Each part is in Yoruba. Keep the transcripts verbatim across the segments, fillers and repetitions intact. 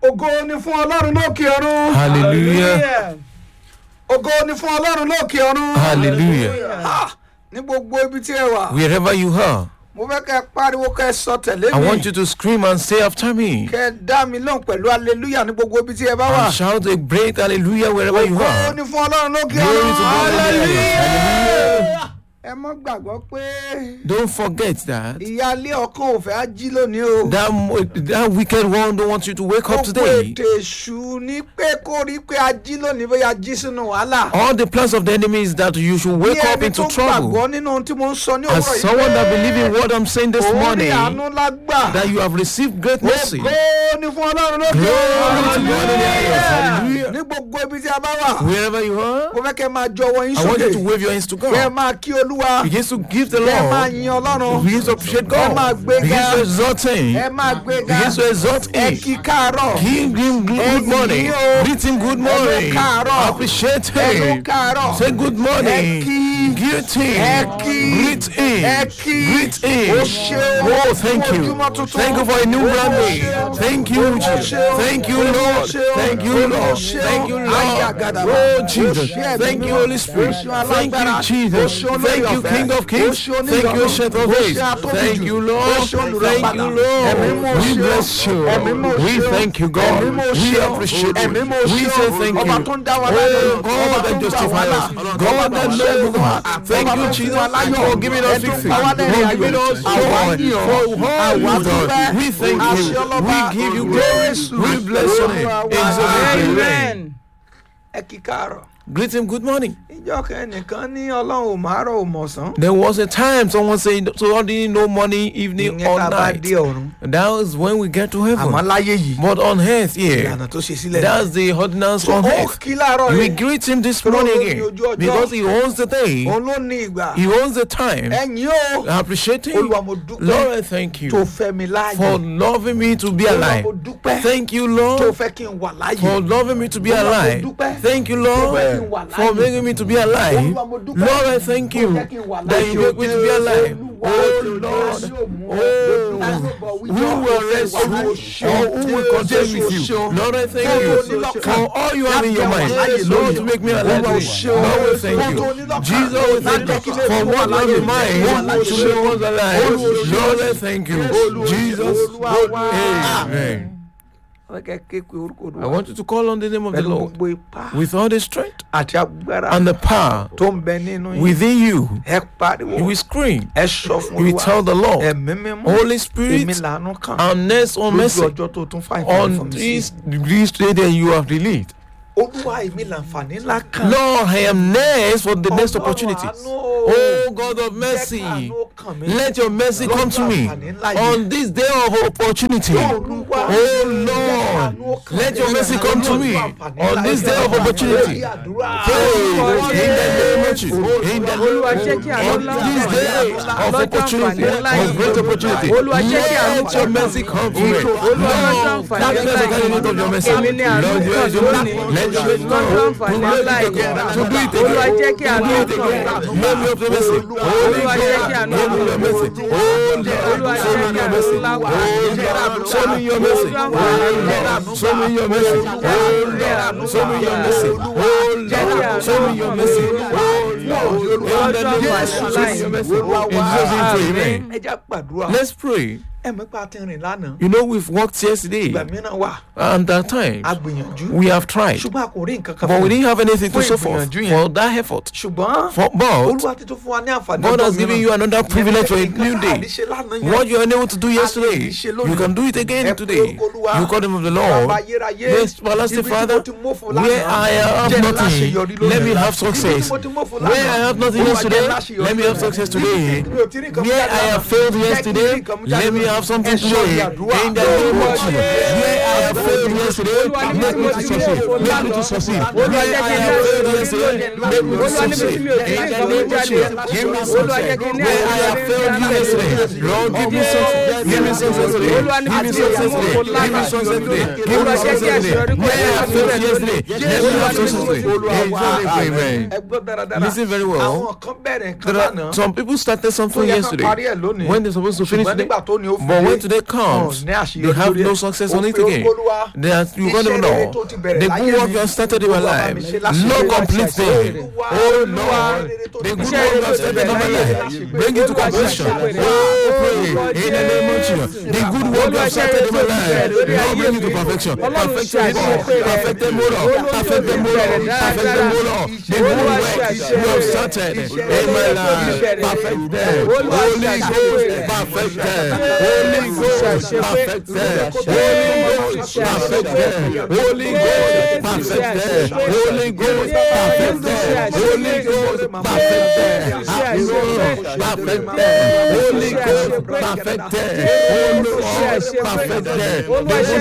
Ògo ni fún Ọlọ́run lókè ọ̀run. Hallelujah. Ògo ni fún Ọlọ́run lókè ọ̀run. Hallelujah. Ha! Ní gbogbo ibi tí ẹ wà. Wherever you are, Mo fẹ́ kẹ́ pariwo kẹ́ sọ tẹ̀lé I mi. want you to scream and say after me. Kẹ́ dá mi lóhùn pẹ̀lú hallelujah ní gbogbo ibi tí ẹ bá wà. And shout a great hallelujah wherever you Ògo are. ni fún Ọlọ́run lókè Glory ọ̀run. to God in the highest. Hallelujah. Ẹ mọ́ gbàgbọ́ pé Don't forget that. ìyáálé ọkàn ò fẹ́ á jí lónìí o. That, mo- that wicked one don't want you to wake up Gbogbo today. ètè èṣù ní pé kó rí pé a jí lónìí bóyá jí sínú wàhálà. All the plans of the enemy is that you should wake Bí up ẹni into tó trouble. gbàgbọ́ nínú ohun tí mo ń sọ ní As òwúrọ̀ yìí someone that pé believes in what I'm saying this òun rí morning, àánú lágbà. that you have received great mercy. Ògo ni fún Ọlọ́run lókè Glory ọ̀run. to God in the highest. Hallelujah. Ní gbogbo ibi tí a bá wà. Wherever you are, Mo fẹ́ kẹ́ máa jọ ọwọ́ yín I want you to sókè. wave your hands to Kẹ́ God. máa kí Olúwa. Begin to give the Kẹ́ máa Lord. yin Ọlọ́run. Begin to appreciate Kẹ́ máa God. gbéga. Begin to exalt Him. Ẹ máa gbéga. Begin to exalt Ẹ Him. kí káàárọ̀. Give him good morning. Ẹ yìn o. Greet him good morning. káàárọ̀. Appreciate Ẹ ló him. káàárọ̀. Say good morning. Ẹ kí. Greet him. Ẹ kí. Greet him. Ẹ kí. Greet him. Ó ṣeun. Oh, thank Fún you. ojúmọ́ tuntun. Thank you for a new Ó brand day. ṣeun. Thank you, Ó Jesus. ṣeun. Thank you, Ó Lord. ṣeun. Thank you, Ó Lord. ṣeun. Thank you, Ayé Lord. àgàdàbà. Oh, Ó Jesus. ṣe ẹ̀mí Thank you, mímọ́. Holy Spirit. Ó ṣe Thank you, alágbára. Ó Jesus. ṣe olórí Thank you, ọ̀fẹ́. King of Ó Kings. ṣe oníyanu. Thank you, Ancient of Ó Days. ṣe atóbi Thank jù. you, Ó Lord. ṣe Thank olùràpadà. you, Ẹ̀mí Lord. mímọ́ We ṣeun. bless you. Ẹ̀mí mímọ́ We ṣeun. thank you, Ẹ̀mí God. mímọ́ We ṣeun. appreciate Ẹ̀mí you. mímọ́ We ṣeun. say thank Ọba you. tó ń dá wa lẹ́nu. Oh, Ọba God tó that ń gbà wá justifies là. us. Ọba God tó that ń knows ṣẹ́gun wa. Thank Ọba you, tó ń Jesus, fún wa láyọ̀. for giving us Ẹ tó victory. pa wá lẹ́rìn For ayọ̀. giving us Àwa joy. yìn ọ́. For all Àwa you've done. dúpẹ́. We thank Àṣẹ you. ọlọ́ba. We give you glory. We bless your name. In Jesus' name. Ẹ kí káàárọ̀. Greet him good morning. Ìjọ kẹ́nìkan ní Ọlọ́run ò màárọ̀ ò mọ̀sán. There was a time someone said, so all didn't know morning, evening, Ìyẹn or tá a bá night. dé ọ̀run. That was when we get to Àmọ́ heaven. láyé yìí. But on earth, yeah, Ìlànà tó ṣe sílẹ̀. that's the ordinance So on ó earth. kí láàárọ̀ We yìí. greet him this Tó morning ló ní again ojú ọjọ́. because he owns the day, Òun ló ní ìgbà. he owns the time. Ẹ̀yin o. Appreciate him. Olúwa mo dúpẹ́. Lord, I thank Tó you fẹ́ mi láàyè. for loving me to be Olúwa alive. mo dúpẹ́. Thank you, Tó Lord, fẹ́ kí n wà láàyè. for loving me to be Olúwa mo alive. dúpẹ́. Thank you, Tó fẹ́ kí n Lord, wà láàyè. for making me to be alive. Olúwa mo dúpẹ́. Lord, I thank you Tó jẹ́ kí n wà that láàyè. you make me to be alive. Olúwa, Oh, Olúwa, Lord, Olúwa, oh, who will rest you or who will contend with you? Lord, I thank you for all you have in your mind. Lord, to make me alive. Lord, we thank you. Jesus, we thank you for what you have in mind to make us alive. Lord, I thank you. Jesus, amen. I want you to call on the name of the Pẹ̀lú Lord gbogbo ipá with all the strength àti agbára and the power tó ń bẹ nínú yín. within you. Ẹ pariwo. You will scream. Ẹ sọ fún You will Olúwa. tell the Lord, Ẹ̀mí mímọ́. Holy Èmi Spirit, làánú kàn. and next on Lójú mercy ọjọ́ tó tún fà ìfẹ́ fún on mi sí. this this day that you have released. Olúwa èmi làǹfààní ńlá kan. Lord, I am next for the next Ọlọ́run opportunities. àánú. Oh God of Jẹ́ mercy, káàánú kàn mí. let your mercy come to me Lọ́jọ́ àǹfààní ńlá yìí. on this day of opportunity. Olúwa, Oh jẹ́ káàánú Lord, kàn let mí. your mercy come to me Lọ́jọ́ àǹfààní on ńlá this yìí. day of opportunity. Àdúrà. Pray in the name of Jesus. In the Olúwa name jẹ́ kí àánú on ńlá this wà day of lọ́jọ́ opportunity, àǹfààní ńlá of yìí. great opportunity. Olúwa jẹ́ kí àánú Let your mercy come to me. Olúwa lọ́jọ́ Lord, àǹfààní that ńlá mercy yìí. can you of your mercy. Èmi ni àánú Lord, kàn yes, you lónìí. let your mercy Lọ́jọ́ come. àǹfààní ńlá yìí. To do it Olúwa again. jẹ́ kí àánú To do it kàn. again. Let me of your mercy. Holy Olúwa jẹ́ kí àánú God, give me your mercy. Oh Olúwa Lord, show jẹ́ me kí your àánú mercy. ńlá wà. Oh Lord, show me your mercy. Oh Lord, show me your mercy. Oh Lord, show me your mercy. Oh Lord, show me your mercy. Oh Lord, in the name of Jesus, show me your mercy. In Jesus' name, amen. Ẹ jẹ́ gbàdúrà. Let's pray. Ẹ̀mí pa ti rìn lánàá. You know, we've worked yesterday, Ìgbà mìíràn wà. and at times A gbìyànjú. we have tried, Ṣùgbọ́n a kò rí nǹkan kan but we fún didn't have anything to Fún show for, ìgbìyànjú yẹn. for that effort. Ṣùgbọ́n For, but Olúwa ti tún fún wa ní àǹfààní God ọjọ́ has given mìíràn. you another privilege for a new day. Àdíṣe lánàá yẹn. What you are unable to do yesterday, you can do it again today. You call them of the Lord. Bàbá ayérayé. Yes, everlasting Ibi tí Father, mo ti mọ́fò lánàá. where I have Jẹ́ nothing, láṣeyọrí lónìí. let me have Ibi tí success. mo ti mọ́fò Where I lánàá. have nothing Olúwa, yesterday, jẹ́ láṣeyọrí let me have lónìí. success Ibi today. tí mi ò tí rí nǹkan mú Where jáde I have lánàá. failed Jẹ́ kí n rí yesterday, nǹkan mú let jáde me lónìí. have something Ẹ sọ today. di àdúrà. In the name of Jesus. Where I have failed yesterday, Olúwa, níbi make tí me mo to ti succeed. mọ́fò Make me to lánàá. succeed. Olúwa, Where jẹ́ I kí n have ní failed àṣeyọrí yesterday, lónìí. make me to Olúwa, níbi tí succeed. mi ò tí rí In the nǹkan mú name of jáde. Jesus. Give me Olúwa, jẹ́ success. kí n ní Where I àṣeyọrí have failed you lónìí. yesterday, Lord, give me success. Give me success today. Olúwa, níbi Give me tí mo ti success mọ́fò today. Give me lánàá. success today. Give me Olúwa, jẹ́ success kí today. àṣeyọrí kó Where I have failed lónìí. yesterday, let me Olúwa, have níbi success tí mo today. ti In Jesus' name, amen. Ẹ gbọ́ dáradára. Listen very well. Àwọn kan bẹ̀rẹ̀ nǹkan There are lánàá. some people started Tó something yẹ ká yesterday parí ẹ̀ lónìí. when they're supposed to finish Ṣùgbọ́n today. nígbà tó ní ó fi But dé, when today wọn ò comes, ní àṣeyọrí they have lórí no ẹ̀. success Ó on it pé- again. that you're going to know the good work you have started in my life. Lord, complete them. Oh Lord, the good work you have started in my life, bring it to completion. Oh, pray in the name of Jesus. The good work you have started in my life, Lord, bring it to perfection. Perfect them all. Perfect them all. Perfect them all. Perfect them all. The good work you have started in my life, perfect them. Holy Ghost, perfect them. Holy Ghost, perfect them. Holy Ghost, perfect them. Holy Ghost, perfect them. Holy Ghost, perfect them. Holy Ghost, perfect them. Holy Ghost, perfect them. Holy Ghost, perfect them. Holy Ghost, perfect them.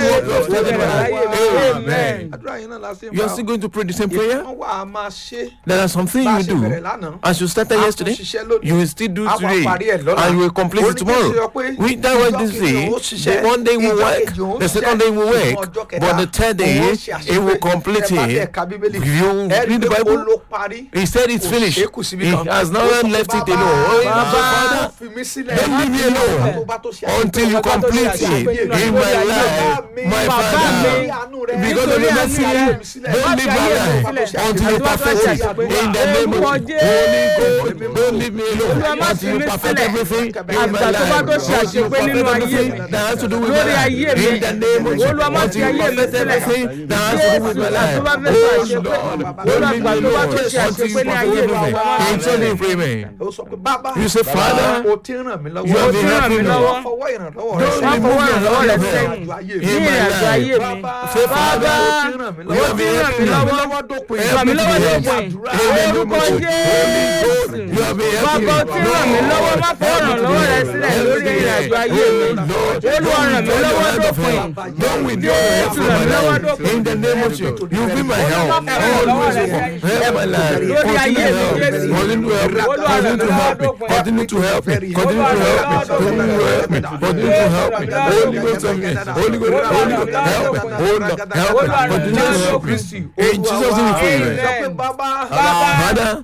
Amen. You are still going to pray the same prayer? There are some things you do as you started yesterday, you will still do today, and you will complete it tomorrow. We that was this day. The one day will work, the second day will work, but the third day it will complete it. You read the Bible. He said it's finished. He has not left it alone. Oh, Father, don't leave me alone until you complete it in my life, my Father. Because of the mercy, don't leave my life until you perfect it. In the name of Holy God, don't leave me alone until you perfect everything in my life. That has to do with my life. In the name of Jesus, until you perfect everything that has to do with my life. Oh Lord, don't leave me alone until you perfect everything. In so name, pray me. You say, Father, you have been helping me. Don't remove your hand of help in my life. Say, Father, you have been helping me. Help me to be helped. In the name of Jesus. You have been helping me. Lord, help me to be helped. Lord, don't withdraw your help from my life. In the name of Jesus. You be my help. Always help my life. Continue to help. Continue to help me. Continue to help me. Continue to help me. Continue to help me. Continue to help me. Holy Ghost of me. Holy Ghost, Holy Ghost, help me. Hold on, help me. Continue to help me. In Jesus' name we pray. Father,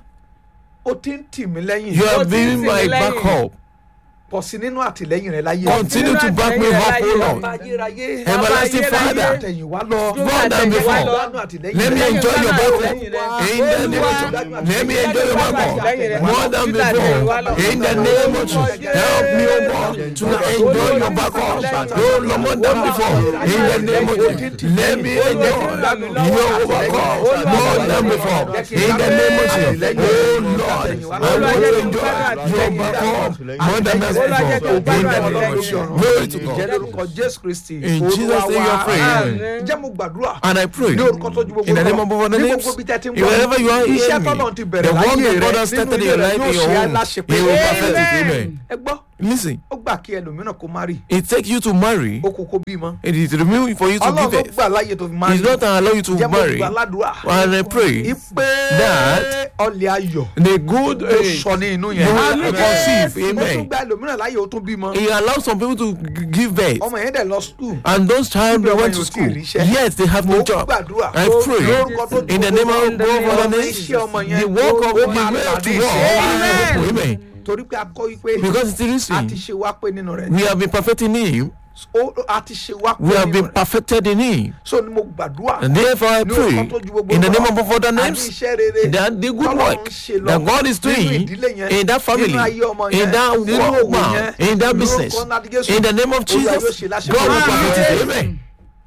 you have been my backup. Continue to back me up, O Lord. Everlasting Father, more than before. Let me enjoy your backup. In the name of Jesus. Let me enjoy your backup. More than before. In the name of Jesus. Help me, O God, to enjoy your backup. Oh Lord, more than before. In the name of Jesus. Let me enjoy your backup. More than before. In the name of Jesus. Oh Lord, I want to enjoy your backup. More than before. In Jesus' name you are praying. And I pray in the name of all the names, wherever you are, hear me. The one that God has started in your life, in your home, He will perfect it. Amen. Listen, it takes you to marry. It is removed for you to give birth. It's not allow you to marry. And I pray that the good uh, you will conceive. Amen. He allows some people to give birth, and those child went to school. Yes, they have no job. I pray in the name of God, the work of the way to work. Amen. Because it is written, we have been perfect in Him. We have been perfected in Him. And therefore I pray in the name of other names that the good work that God is doing in that family, in that work, in that business, in the name of Jesus, God will perfect it. Amen.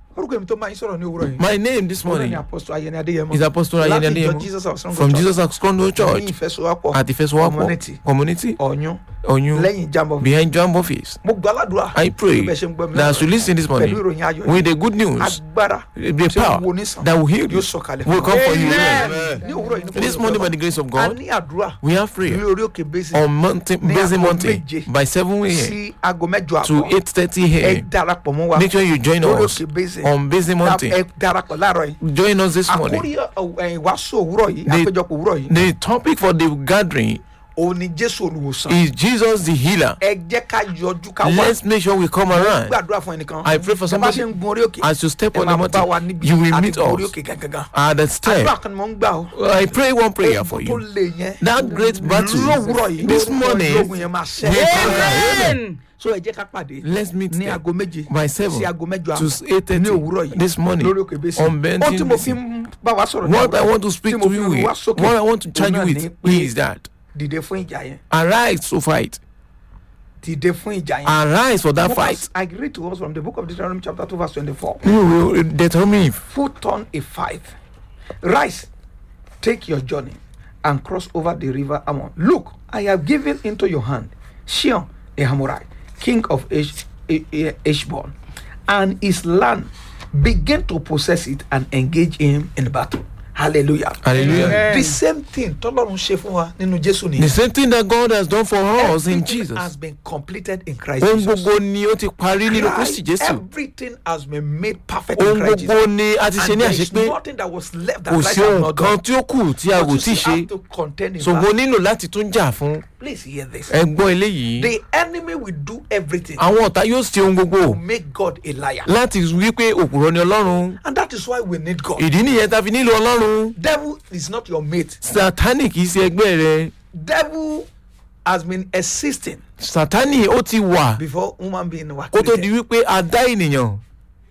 My name this morning is Apostle Ayeni Adeyemo from Jesus Askondo Church at the First World Community, Onyu, behind Jambo Office. I pray that as you listen this morning with the good news, the power that will heal you will come for you. Amen. This morning, by the grace of God, we are free on Mountain, Basin Mountain by seven a.m. to eight thirty a.m. Make sure you join us on Basin Mountain. Join us this morning. The, the topic for the gathering òun ni Jésù olùwòsàn. is Jesus the healer. ẹ jẹ́ ká yọjú ká wá. Let's make sure we come around. gbàdúrà fún ẹnìkan. I pray for ẹ bá somebody. ṣe ń gun orí òkè. As you step ẹ on the máa bá wa mountain, níbi you will àti meet gun orí us òkè gangan. at the step. àdúrà kan ni mò ń gbà o. I pray one prayer for tó you. lè yẹn. That great battle lówùrọ̀ yìí. this morning, lógun yẹn máa ṣẹ́. we Amen. so ẹ jẹ́ ká pàdé. let's meet ní them aago méje by seven sí aago mẹ́jọ to àbọ̀ eight ní òwúrọ̀ thirty yìí this morning lórí òkè bẹ́sẹ̀. on Benton ohun tí mo fi Basin. ń bá wa sọ̀rọ̀ What ní I ọ̀rọ̀ want to speak tí mo to fi you ń with, wá sókè, what I want to charge òun you náà ní with pé is that dìde fún ìjà yẹn. arise to fight. dìde fún ìjà yẹn. Arise for that Mo kà- fight. I read to us from the book of Deuteronomy chapter two verse twenty-four. You will determine Put on a fight. Rise, take your journey, and cross over the river Ammon. Look, I have given into your hand Shion, a Hamorite, king of Esh- E- E- Eshbon, and his land. Begin to possess it and engage him in battle. Hallelujah. Hallelujah. Amen. The same thing tọ́lọ́run ṣe fún wa nínú Jésù the nìyẹn. same thing that God has done for us in Everything Jesus. has been completed in Christ Ohun Jesus. gbogbo ni ó ti parí nínú Kristi Christ, Jésù. everything has been made perfect in Ohun Christ Jesus. gbogbo ni a ti ṣe And ní there is àṣepé. nothing that was left that Kò Christ sí has ohun not kan done. tí ó kù tí a But kò you tí ì still have ṣe. to contend in Ṣògo battle. nílò láti tún jà fún. Please hear this. Ẹ gbọ́ eléyìí. The enemy will do everything Àwọn ọ̀tá yóò ṣe ohun to gbogbo make God a liar. láti wí pé òpùrọ̀ ni Ọlọ́run. And that is why we need God. Ìdí nìyẹn tá a fi nílò Ọlọ́run. Devil is not your mate. Sátánì kì í ṣe ẹgbẹ́ rẹ. Devil has been existing Sátánì ó ti wà before human being were kó tó di created. wípé a dá ènìyàn.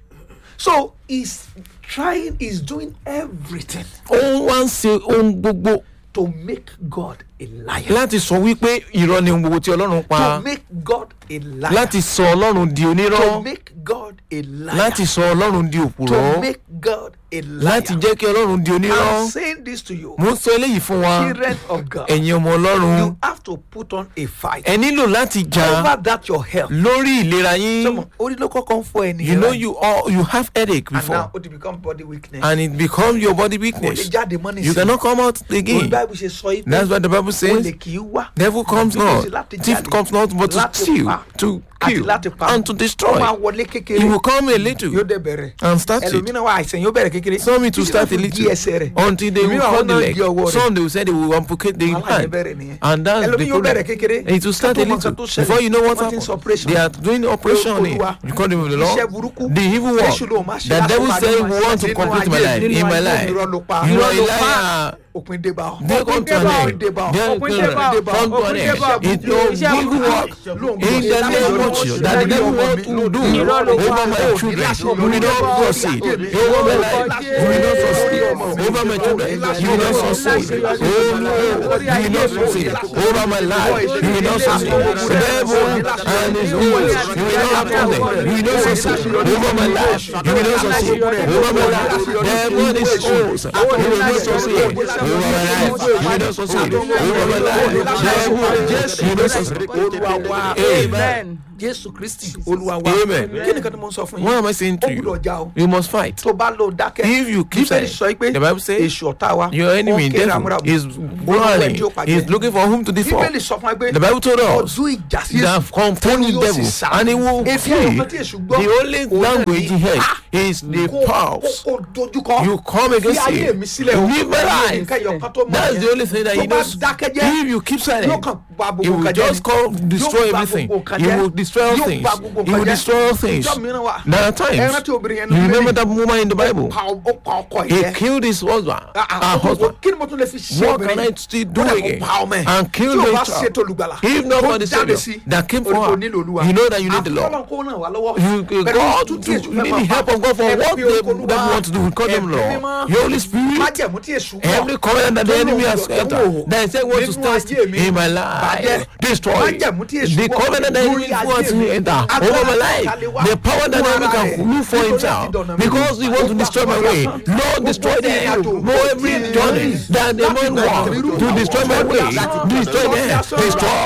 So he's trying, he's doing everything Ó wá ń ṣe ohun gbogbo to make God a liar. láti sọ wípé irọ́ ni ohun gbogbo tí Ọlọ́run pa. To make God a liar. Láti sọ Ọlọ́run di To onírọ́. make God a liar. Láti sọ Ọlọ́run di To òpùrọ́. make God a liar. Láti jẹ́ kí Ọlọ́run di I'm onírọ́. saying this to you, Mo ń sọ eléyìí fún wa. children of God. Ẹ̀yin ọmọ Ọlọ́run. You have to put on a fight. Ẹ nílò láti jà Over that your health. lórí ìlera yín. Some orí ló kọ́kọ́ ń fọ́ ẹni You yẹn know báyìí. you all you have headache And now before it become body weakness. and it becomes your body Kò lè weakness. jáde mọ́ You nísìnyí. cannot come out Orí again. Bible ṣe sọ yìí pé That's what the Bible olè says. kì í wá. Devil comes Bí kò not, sí láti thief jalè, comes not, but to láti steal, pa, to àti kill, láti pa. and to Ó máa destroy. wọlé kékeré. He will come a little Yóò dẹ̀ bẹ̀rẹ̀. and start it. Ẹlòmíràn wà àìsàn yóò bẹ̀rẹ̀ kékeré. Some it will Títí start a láti little di ẹsẹ̀ rẹ̀. until they will Ẹlòmíràn cut the náà leg. di ọwọ́ rẹ̀. Some they will say they will amputate the Wàhálà yẹn hand. bẹ̀rẹ̀ nìyẹn. And that's the Ẹlòmíràn yóò bẹ̀rẹ̀ problem. kékeré. It will start a Kó tó mọ little. nǹkan tó ṣẹlẹ̀. Before you know what Wọ́n ti ń sọ happened, operation. they are doing operation on it. Olúwa, You call them the iṣẹ́ Lord. burúkú. The evil Jésù ló máa one. ṣe The lásán devil máa say ní he máa wants ṣe to nínú complete my ayé life. mi. In my Irọ́ life. ló pa. You are Irọ́ a ló pa. liar. Òpin dé bá ọ. They come to an Òpin end. dé bá ọ. They Òpin come dé bá ọ. to an Òpin dé bá ọ. end. It will Iṣẹ́ give burúkú. work in the name of Jesus that the devil want to do Irọ́ ló pa. over my children. You will not proceed. Over my life, you will not succeed. Over my children, you will not succeed. Oh no, you will not succeed. Over my life, you will not succeed. The devil and his rules, you will not have them. You will not succeed. Over my life, you will not succeed. Over my life, the devil and his rules, you will not succeed. Over my life, you will not succeed. Over my life, the devil, you will not succeed. Olúwa wa. Amen. Jésù Kristi Olúwa wa. Amen. Kí ni kan tí mo ń sọ fún yín? What am I saying to Ó gbọ́dọ̀ jà you? o. You must fight. Tó bá lọ dákẹ́. If you keep Bíbélì silent, sọ pé the Bible says èṣù ọ̀tá wa. your enemy, ó ń ké devil, ramúramù. is brawling. He's looking for whom to devour. Bíbélì sọ fún wa pé The Bible told us ọdún ìjà sí that contend with devil and he will Èfi flee. ọ̀kan tí èṣù gbọ́. The only language he has is the pulse. Kó dojúkọ. You come against Fi ayé him. mi sílẹ̀ o. Live my life. Nǹkan ẹyọ̀kan tó mọ̀ That's yẹn. the only thing that he Tó bá knows. dákẹ́ jẹ́, If you keep yóò silent, kàn bà gbogbo he will nǹkan jẹ́ just ni. come destroy Yóò bà everything. gbogbo nǹkan He jẹ́. will destroy all Yóò things. bà gbogbo He nǹkan will jẹ́. destroy all things. Ìjọ mìíràn wà. There are Ẹ times. rántí obìnrin yẹn You nínú remember Bíbélì? that woman in the Bible? Pa ó pa ọkọ He yẹn. killed his husband, Ah, ah, her husband. kí ni mo tún lè fi ṣe What can obìnrin? I still do Ó dẹ̀ kó again? pa ọmọ ẹ̀. And kill Tí o the bá child. ṣètò olùgbàlà. If not tó for the jáde Savior sí, that came for o her, nílò Olúwa. you know that you need the Lord. Àfọlọ́n kó ràn wá lọ́wọ́. You Pẹ̀lú God ohun to tí èṣù fẹ́ need máa the pa. help of God for Ẹ what fi they orúkọ Olúwa. that want to do. We call them Ẹ̀mí Lord. mímọ́. Your Holy Spirit. Májẹ̀mú tí èṣù gbọ́. Every covenant that the Tó enemy lòun has yọ̀ entered, wò. that said want to Nínú test ayé mi. in my Bàjẹ́. life, destroy Májẹ̀mú tí èṣù the gbọ́. covenant that the Lórí enemy wants ayé mi. to enter Agbára over my tó life, kalẹ̀ wá. the power that the Fún enemy ara can rẹ̀. move for Nítorí himself àti dọ̀nà mi. because he wants to destroy my way. Lord, destroy them. No every journey that the man wants to destroy my way, destroy them, destroy,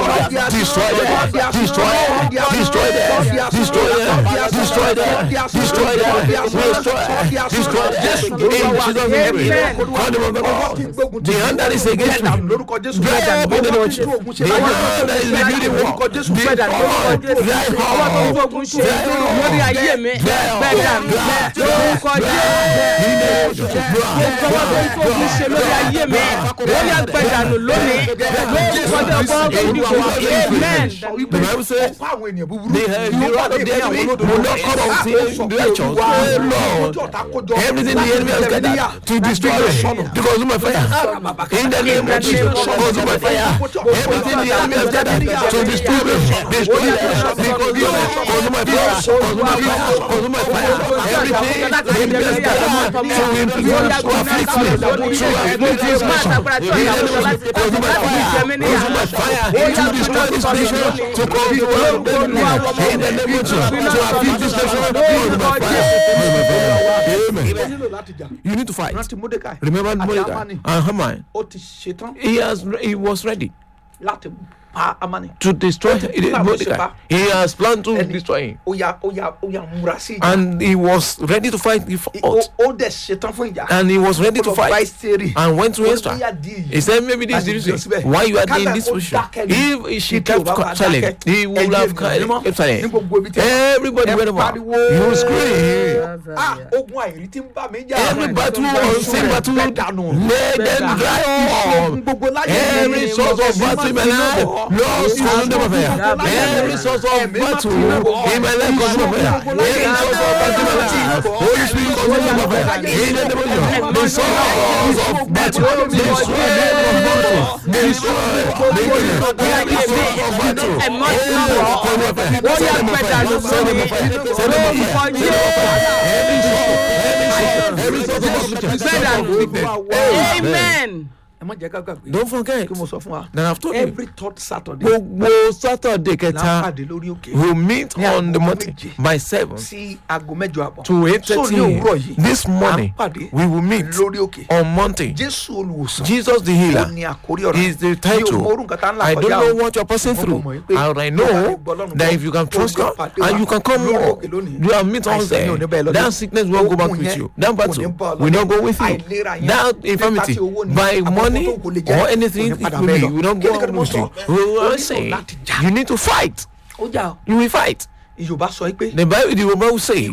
destroy them, destroy them, destroy them, destroy them, destroy them, destroy them, destroy, destroy them. In Jesus' name, call them of the Lord. The hand that is against me, dry up in the name of Jesus. The hand that is revealing war, the God, dry up, lórí ayé mi bẹ́ẹ̀ dà mí bẹ́ẹ̀ lórúkọ Jésù. Gbogbo ọmọ tó ń fòkun ṣe lórí ayé mi. Ó yá gbẹ̀dànù lónìí. Lórúkọ Jésù. Amen. The Bible says Ọ̀pọ̀ àwọn ènìyàn búburú. the the rod of the enemy will not come out to the righteous. Oh Lord, everything the enemy has gathered to destroy me, to consume my fire. In the name of Jesus, consume my fire. Everything the enemy has gathered to destroy me, destroy me, consume my fire, consume my fire, consume my fire. Everything the enemy has gathered to influence, to afflict me, to afflict this nation. In the name of Jesus, consume my fire, consume my fire, to destroy this nation, to cause the world to be in the name of Jesus, to afflict this nation. Consume my fire. Amen. You need to fight. Remember Mordecai and Haman. He has he was ready to destroy Mordecai. He has planned to destroy him. And he was ready to fight. He fought. And he was ready to fight. And went to Esther. He said, maybe this is the reason why you are in this position. If she kept silent, he would have kept silent. Everybody went about. You scream. Every battle, unseen battle, let them dry up. Every source of battle in my life, Lord, consume them of fire. Every source of battle in my life, consume of fire. Every source of battle in my life, Holy Spirit, consume them of fire. In the name of Jesus, the source of battle, destroy them of battle, destroy every source of battle. Every source of battle. Amen. Don't forget that I've told you every third Saturday gbogbo Saturday kẹta we'll meet on the mountain by seven to eight thirty. This morning we will meet on mountain. Jesus the healer is the title. I don't know what you're passing through, and I know that if you can trust God and you can come more, you are meet on there. That sickness won't go back with you. That battle will not go with you. That infirmity by money or anything it will be, we don't go on with you. We are saying you need to fight. You will fight. The Bible, the Bible will say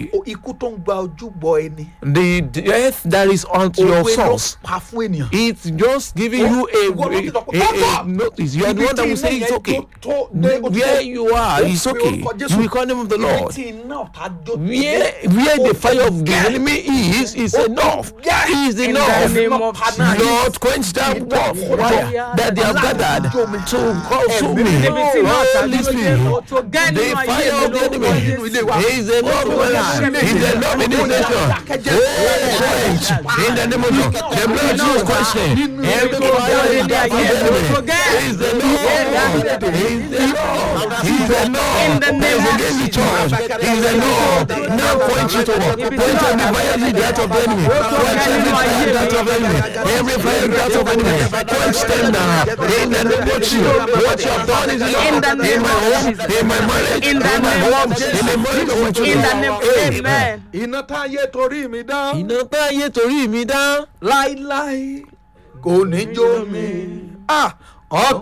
the death that is onto your source, it's just giving you a, a, a, a notice. You are the one that will say it's okay. Where you are, it's okay. You will call the name of the Lord. Where, where the fire of the enemy is, is enough. Is enough. Lord, quench that fire that they have gathered to consume me. Holy Spirit, the fire of the enemy. He's a Lord of life. He's a Lord in this nation. Oh, in the name of Jesus. The blood of Jesus question. Every fire in the enemy. He's the Lord. He's the Lord. He's the Lord. In the name of Jesus. He's the Lord. Now point you to what? Point to the fire in the heart of the enemy. Point to the fire in the heart of the enemy. Every fire in the heart of the enemy. Punch them down. In the name of Jesus. What you have done is enough. In my home, in my marriage, in my home. In the name of Amen. Iná táyé torí mi dá. Iná táyé torí mi dá. Láíláí kò ní jó mi. Ah.